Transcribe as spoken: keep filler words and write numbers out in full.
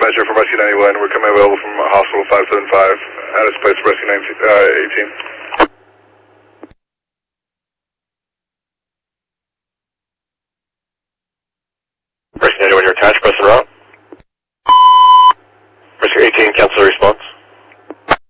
measure from Rescue ninety-one. We're coming available from Hospital five seven five at its place of Rescue nineteen, uh, eighteen.